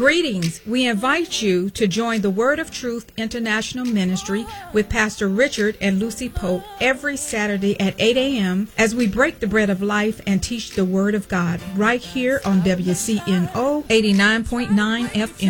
Greetings. We invite you to join the Word of Truth International Ministry with Pastor Richard and Lucy Pope every Saturday at 8 a.m. as we break the bread of life and teach the Word of God right here on WCNO 89.9 FM.